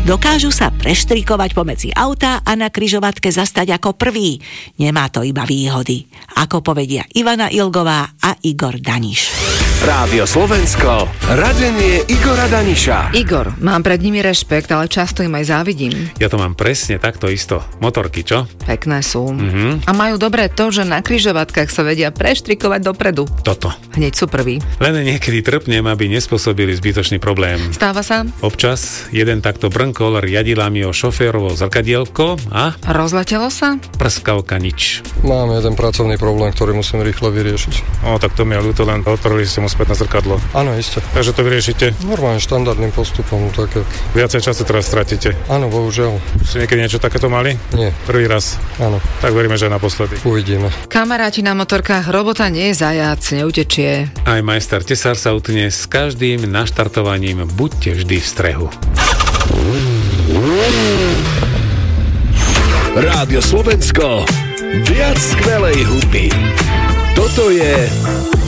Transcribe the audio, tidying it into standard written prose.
Dokážu sa preštrikovať pomedzi auta a na križovatke zastať ako prvý. Nemá to iba výhody, ako povedia Ivana Ilgová a Igor Daniš. Rádio Slovensko, radenie Igora Daniša. Igor, mám pred nimi rešpekt, ale často im aj závidím. Ja to mám presne takto isto. Motorky, čo? Pekné sú. A majú dobré to, že na križovatkách sa vedia preštrikovať dopredu. Toto. Hneď sú prví. Len niekedy trpnem, aby nespôsobili zbytočný problém. Stáva sa? Občas jeden takto brnkol riadilami o šoférovo zrkadielko a... Rozletelo sa? Prskavka nič. Mám jeden pracovný problém, ktorý musím rýchlo vyriešiť. Tak to mi je ľúto, len otvorili ste mu späť na zrkadlo. Áno, isté. Takže to vyriešite? Normálne štandardným postupom. Také. Viacej času teraz stratíte. Áno, bohužiaľ. Ste niekedy niečo takéto mali? Nie. Prvý raz? Áno. Tak veríme, že naposledy. Uvidíme. Kamaráti na motorkách, robota nie je zajac, neutečie. Aj majster tesár sa utne s každým naštartovaním. Buďte vždy v strehu. Rádio Slovensko, viac skvelej hudby. Toto je